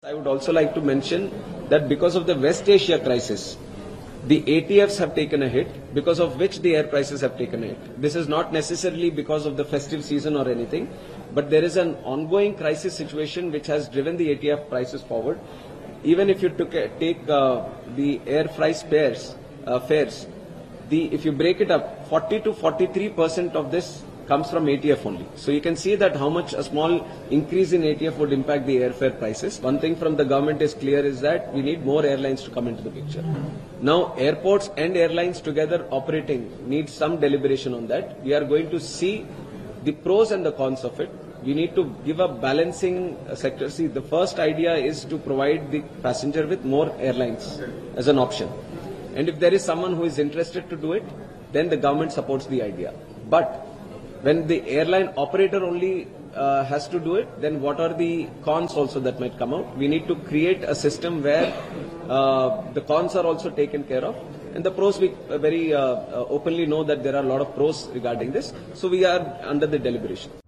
I would also like to mention that because of the West Asia crisis, the ATFs have taken a hit, because of which the air prices have taken a hit. This is not necessarily because of the festive season or anything, but there is an ongoing crisis situation which has driven the ATF prices forward. Even if you take the air price fares, if you break it up, 40 to 43% of this comes from ATF only. So you can see that how much a small increase in ATF would impact the airfare prices. One thing from the government is clear is that we need more airlines to come into the picture. Now airports and airlines together operating need some deliberation on that. We are going to see the pros and the cons of it. We need to give a balancing sector. See, the first idea is to provide the passenger with more airlines as an option. And if there is someone who is interested to do it, then the government supports the idea. But when the airline operator only has to do it, then what are the cons also that might come out? We need to create a system where the cons are also taken care of. And the pros, we very openly know that there are a lot of pros regarding this. So we are under the deliberation.